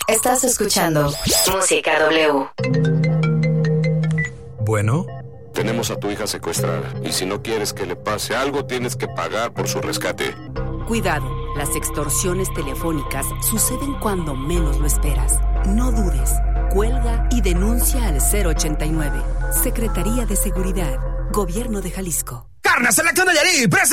Estás escuchando Música W. Bueno. Tenemos a tu hija secuestrada y si no quieres que le pase algo, tienes que pagar por su rescate. Cuidado, las extorsiones telefónicas suceden cuando menos lo esperas. No dudes, cuelga y denuncia al 089. Secretaría de Seguridad, Gobierno de Jalisco. Carne Selecto Nayarit,